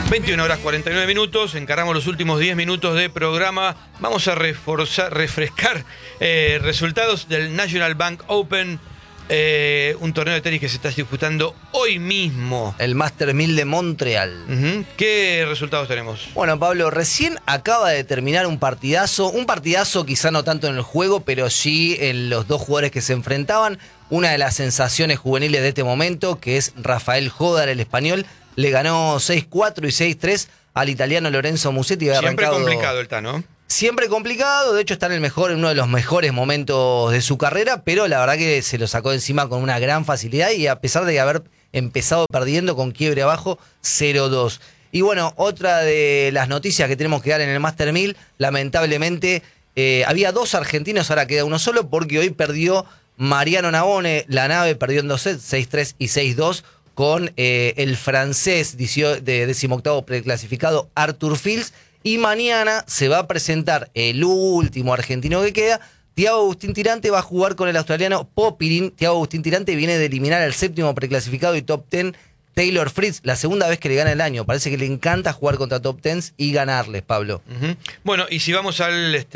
21 horas 49 minutos, encaramos los últimos 10 minutos de programa. Vamos a refrescar resultados del National Bank Open, un torneo de tenis que se está disputando hoy mismo. El Master 1000 de Montreal. ¿Qué resultados tenemos? Bueno, Pablo, recién acaba de terminar un partidazo quizá no tanto en el juego, pero sí en los dos jugadores que se enfrentaban. Una de las sensaciones juveniles de este momento, que es Rafael Jódar, el español, le ganó 6-4 y 6-3 al italiano Lorenzo Musetti. Siempre complicado el Tano. Siempre complicado, de hecho está en uno de los mejores momentos de su carrera, pero la verdad que se lo sacó de encima con una gran facilidad y a pesar de haber empezado perdiendo con quiebre abajo 0-2. Y bueno, otra de las noticias que tenemos que dar en el Master 1000, lamentablemente había dos argentinos, ahora queda uno solo porque hoy perdió Mariano Navone, la nave perdió en 2 sets, 6-3 y 6-2, con el francés de 18º preclasificado Arthur Fils. Y mañana se va a presentar el último argentino que queda. Thiago Agustín Tirante va a jugar con el australiano Popyrin. Thiago Agustín Tirante viene de eliminar al 7º preclasificado y top 10 Taylor Fritz, la segunda vez que le gana el año. Parece que le encanta jugar contra top 10 y ganarles, Pablo. Bueno, y si vamos al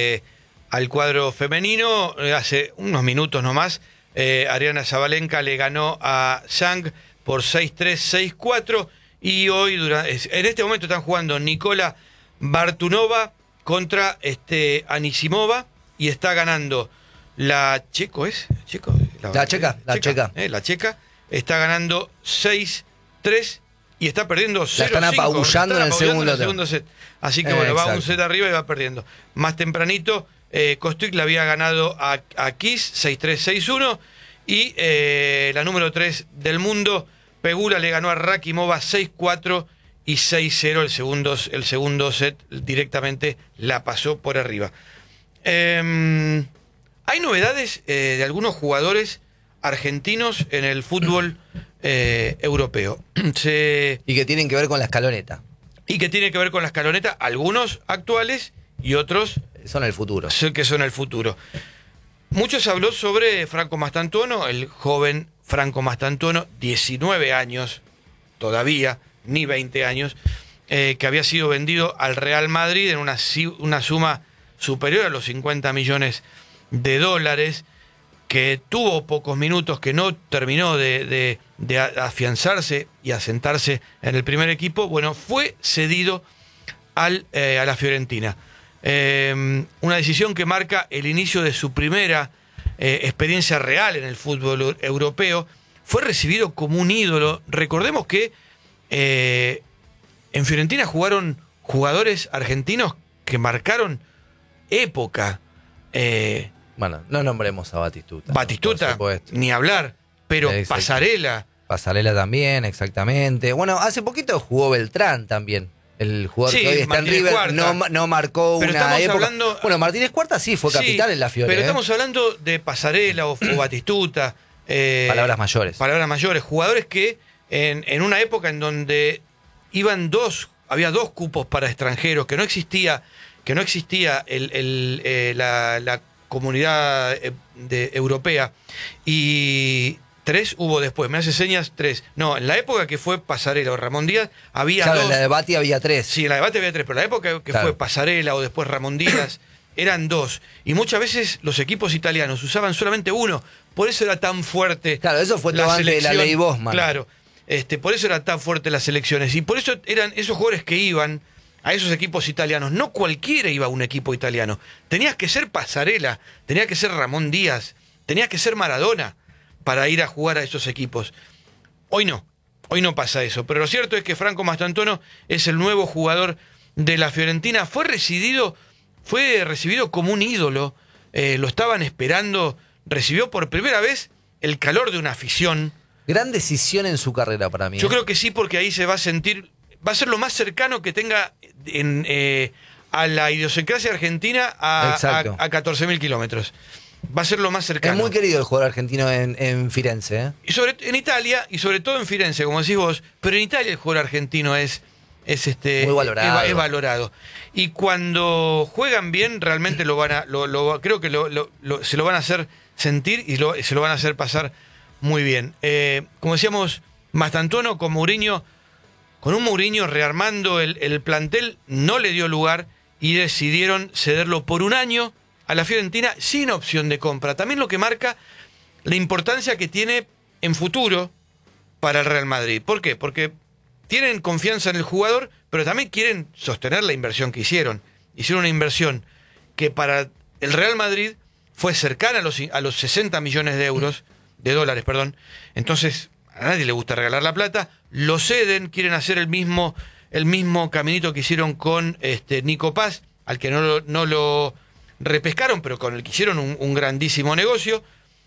cuadro femenino, hace unos minutos nomás, Ariana Zabalenka le ganó a Zhang por 6-3, 6-4, y hoy en este momento están jugando Nicola Bartunova contra Anisimova, y está ganando la checo, la checa está ganando 6-3 y está perdiendo 0-5. La están apabullando en el segundo set. Así que bueno, va un set arriba y va perdiendo. Más tempranito, Kostyuk le había ganado a Kiss 6-3, 6-1, y la número 3 del mundo, Pegula, le ganó a Rakimova 6-4 y 6-0. El segundo set directamente la pasó por arriba. Hay novedades de algunos jugadores argentinos en el fútbol europeo. Y que tienen que ver con la escaloneta. Algunos actuales y otros son el futuro. Que son el futuro. Mucho se habló sobre Franco Mastantuono, el joven Franco Mastantuono, 19 años todavía, ni 20 años, que había sido vendido al Real Madrid en una suma superior a los 50 millones de dólares, que tuvo pocos minutos, que no terminó de afianzarse y asentarse en el primer equipo. Bueno, fue cedido a la Fiorentina. Una decisión que marca el inicio de su primera experiencia real en el fútbol europeo. Fue recibido como un ídolo. Recordemos que en Fiorentina jugaron jugadores argentinos que marcaron época. Bueno, no nombremos a Batistuta. Batistuta, ni hablar, pero Pasarela. Pasarela también, exactamente. Bueno, hace poquito jugó Beltrán también. El jugador que hoy está en River no marcó pero una época. Bueno, Martínez Cuarta sí fue capital en la Fiore. Pero estamos hablando de Pasarela o Batistuta. Palabras mayores. Jugadores que en una época en donde había dos cupos para extranjeros, que no existía la comunidad europea, y 3 hubo después. Me hace señas 3. No, en la época que fue Pasarela o Ramón Díaz había 2. En la de Bati había 3. Sí, en la de Bati había 3, pero en la época que fue Pasarela o después Ramón Díaz eran 2. Y muchas veces los equipos italianos usaban solamente uno. Por eso era tan fuerte. Claro, eso fue todo antes de la ley Bosman. Claro, por eso eran tan fuertes las selecciones. Y por eso eran esos jugadores que iban a esos equipos italianos. No cualquiera iba a un equipo italiano. Tenías que ser Pasarela, tenía que ser Ramón Díaz, tenías que ser Maradona para ir a jugar a esos equipos. Hoy no pasa eso. Pero lo cierto es que Franco Mastantuono es el nuevo jugador de la Fiorentina. Fue recibido como un ídolo. Lo estaban esperando. Recibió por primera vez el calor de una afición. Gran decisión en su carrera para mí. Yo creo que sí, porque ahí se va a sentir. Va a ser lo más cercano que tenga a la idiosincrasia argentina a 14.000 kilómetros. Va a ser lo más cercano. Es muy querido el jugador argentino en Firenze. En Italia, y sobre todo en Firenze, como decís vos. Pero en Italia el jugador argentino es muy valorado. Es valorado. Y cuando juegan bien, realmente creo que se lo van a hacer sentir y se lo van a hacer pasar muy bien. Como decíamos, Mastantuono con Mourinho con un Mourinho rearmando el plantel, no le dio lugar y decidieron cederlo por un año a la Fiorentina sin opción de compra. También lo que marca la importancia que tiene en futuro para el Real Madrid. ¿Por qué? Porque tienen confianza en el jugador, pero también quieren sostener la inversión que hicieron. Hicieron una inversión que para el Real Madrid fue cercana a los 60 millones de dólares. Entonces, a nadie le gusta regalar la plata. Lo ceden, quieren hacer el mismo caminito que hicieron con Nico Paz, al que no lo repescaron, pero con el que hicieron un grandísimo negocio,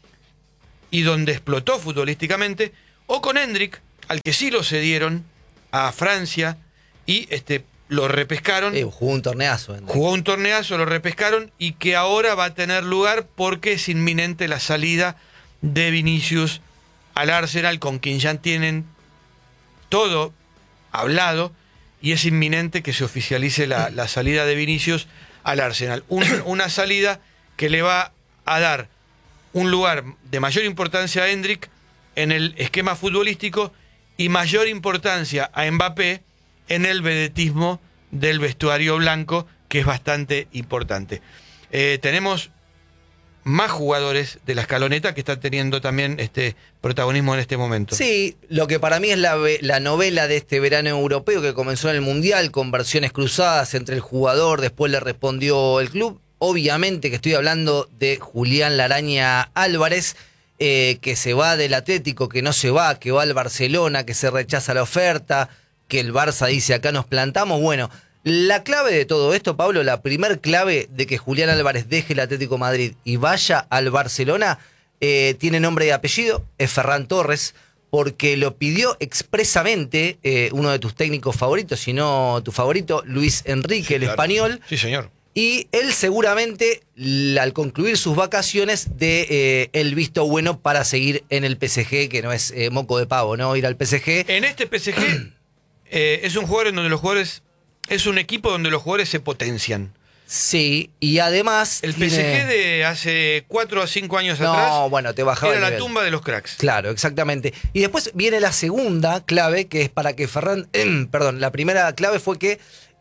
y donde explotó futbolísticamente, o con Endrick, al que sí lo cedieron a Francia, y lo repescaron. Jugó un torneazo. Jugó un torneazo, lo repescaron, y que ahora va a tener lugar porque es inminente la salida de Vinicius al Arsenal, con quien ya tienen todo hablado, y es inminente que se oficialice la salida de Vinicius al Arsenal. Una salida que le va a dar un lugar de mayor importancia a Endrick en el esquema futbolístico y mayor importancia a Mbappé en el vedetismo del vestuario blanco, que es bastante importante. Tenemos más jugadores de la escaloneta que están teniendo también protagonismo en este momento. Sí, lo que para mí es la novela de este verano europeo que comenzó en el Mundial con versiones cruzadas entre el jugador, después le respondió el club. Obviamente que estoy hablando de Julián La Araña Álvarez, que se va del Atlético, que no se va, que va al Barcelona, que se rechaza la oferta, que el Barça dice acá nos plantamos. Bueno, la clave de todo esto, Pablo, la primer clave de que Julián Álvarez deje el Atlético de Madrid y vaya al Barcelona, tiene nombre y apellido, es Ferran Torres, porque lo pidió expresamente uno de tus técnicos favoritos, si no tu favorito, Luis Enrique, sí, el claro. Español. Sí, señor. Y él seguramente, al concluir sus vacaciones, dé el visto bueno para seguir en el PSG, que no es moco de pavo, ¿no? Ir al PSG. En este PSG es un jugador en donde los jugadores... Es un equipo donde los jugadores se potencian. Sí, y además... El PSG de hace 4 a 5 años atrás bueno, te bajaba era la tumba de los cracks. Claro, exactamente. Y después viene la segunda clave, que es para que Ferran... perdón, la primera clave fue que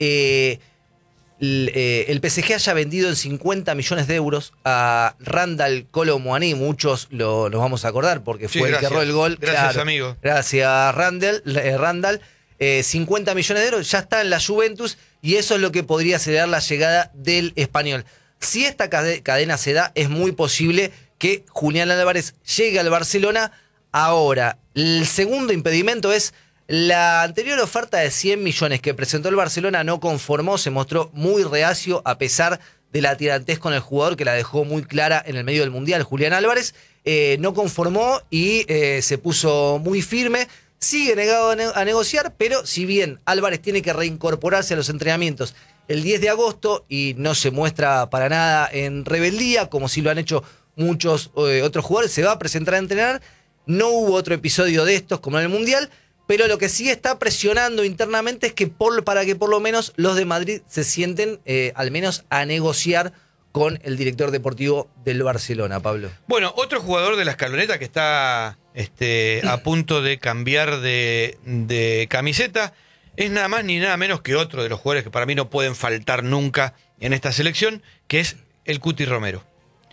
el PSG haya vendido en 50 millones de euros a Randal Kolo Muani. Muchos los vamos a acordar porque fue el que erró el gol. Gracias, claro, amigo. Gracias, Randal. 50 millones de euros, ya está en la Juventus, y eso es lo que podría acelerar la llegada del Español. Si esta cadena se da, es muy posible que Julián Álvarez llegue al Barcelona. Ahora, el segundo impedimento es la anterior oferta de 100 millones que presentó el Barcelona no conformó, se mostró muy reacio a pesar de la tirantez con el jugador, que la dejó muy clara en el medio del Mundial. Julián Álvarez no conformó y se puso muy firme. Sigue negado a negociar, pero si bien Álvarez tiene que reincorporarse a los entrenamientos el 10 de agosto y no se muestra para nada en rebeldía, como si lo han hecho muchos otros jugadores, se va a presentar a entrenar. No hubo otro episodio de estos como en el Mundial, pero lo que sí está presionando internamente es que para que por lo menos los de Madrid se sienten al menos a negociar con el director deportivo del Barcelona, Pablo. Bueno, otro jugador de la escaloneta que está a punto de cambiar de camiseta es nada más ni nada menos que otro de los jugadores que para mí no pueden faltar nunca en esta selección, que es el Cuti Romero.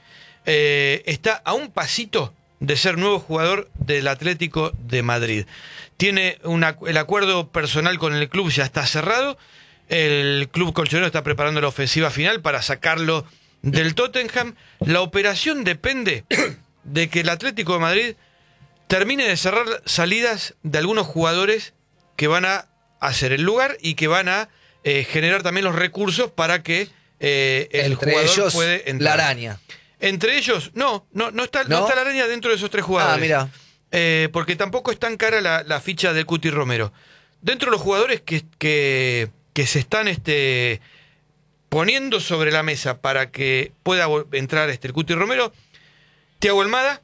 Está a un pasito de ser nuevo jugador del Atlético de Madrid. Tiene el acuerdo personal con el club ya está cerrado. El club colchonero está preparando la ofensiva final para sacarlo del Tottenham. La operación depende de que el Atlético de Madrid termine de cerrar salidas de algunos jugadores que van a hacer el lugar y que van a generar también los recursos para que el jugador ellos, puede entrar. La Araña. Entre ellos, no está la Araña dentro de esos 3 jugadores. Mira. Porque tampoco es tan cara la ficha del Cuti Romero. Dentro de los jugadores que se están poniendo sobre la mesa para que pueda entrar el Cuti Romero, Thiago Almada,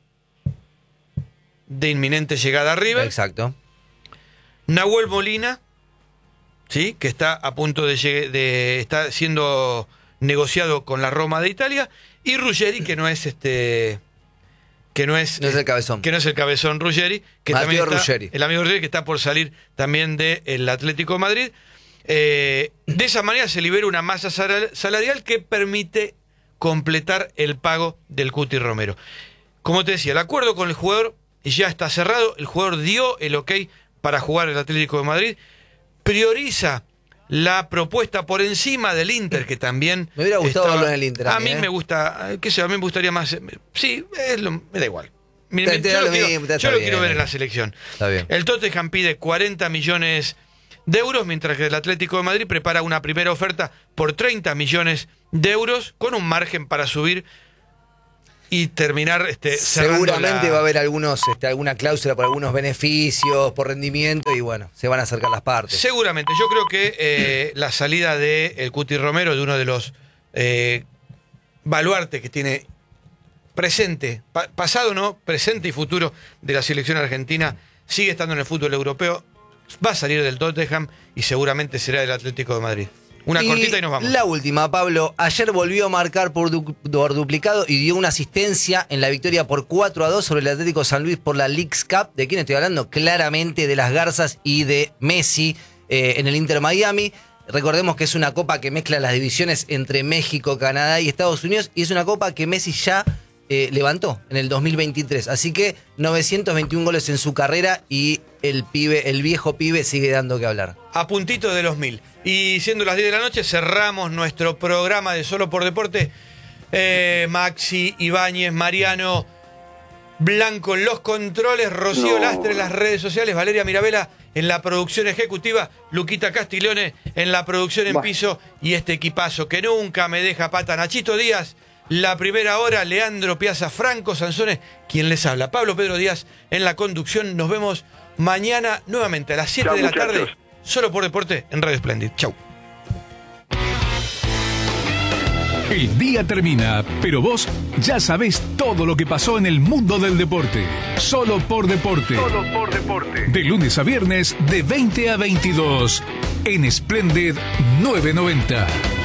de inminente llegada a River. Exacto. Nahuel Molina, ¿sí? Que está a punto está siendo negociado con la Roma de Italia. Y Ruggeri, que no es que no es el cabezón. Que no es el cabezón Ruggeri, que Matteo también está, Ruggeri. el amigo Ruggeri, que está por salir también del Atlético de Madrid. De esa manera se libera una masa salarial que permite completar el pago del Cuti Romero. Como te decía, el acuerdo con el jugador ya está cerrado, el jugador dio el ok para jugar el Atlético de Madrid, prioriza la propuesta por encima del Inter, que también... Me hubiera gustado verlo en el Inter. A mí me gusta, qué sé, a mí me gustaría más... Sí, me da igual. Yo lo quiero ver en la selección. Está bien. El Tottenham pide 40 millones de euros, mientras que el Atlético de Madrid prepara una primera oferta por 30 millones de euros, con un margen para subir y terminar seguramente va a haber alguna cláusula por algunos beneficios, por rendimiento, y bueno, se van a acercar las partes. Seguramente. Yo creo que la salida de el Cuti Romero, de uno de los baluartes que tiene presente, pasado no, presente y futuro de la selección argentina, sigue estando en el fútbol europeo, va a salir del Tottenham y seguramente será del Atlético de Madrid. Una cortita y nos vamos. La última, Pablo. Ayer volvió a marcar por duplicado y dio una asistencia en la victoria por 4-2 sobre el Atlético San Luis por la Leagues Cup. ¿De quién estoy hablando? Claramente de las Garzas y de Messi en el Inter Miami. Recordemos que es una copa que mezcla las divisiones entre México, Canadá y Estados Unidos, y es una copa que Messi ya levantó en el 2023. Así que 921 goles en su carrera y el viejo pibe sigue dando que hablar. A puntito de los 1000. Y siendo las 10 de la noche, cerramos nuestro programa de Solo por Deporte. Maxi, Ibáñez, Mariano Blanco en los controles, Rocío Lastre en las redes sociales, Valeria Mirabella en la producción ejecutiva, Luquita Castiglione en la producción en piso, y este equipazo que nunca me deja pata, Nachito Díaz, la primera hora, Leandro Piazza, Franco Sansone, quien les habla, Pablo Pedro Díaz en la conducción. Nos vemos mañana nuevamente a las 7 de la tarde, Solo por Deporte en Radio Splendid. Chau. El día termina, pero vos ya sabés todo lo que pasó en el mundo del deporte. Solo por Deporte. Solo por Deporte. De lunes a viernes, de 20 a 22. En Splendid 990.